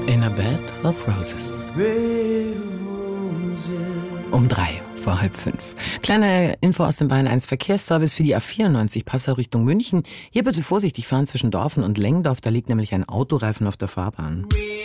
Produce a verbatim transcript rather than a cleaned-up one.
In a Bed of Roses. Um drei vor halb fünf. Kleine Info aus dem Bayern eins Verkehrsservice für die A vierundneunzig Passau Richtung München. Hier bitte vorsichtig fahren zwischen Dorfen und Lengdorf, da liegt nämlich ein Autoreifen auf der Fahrbahn.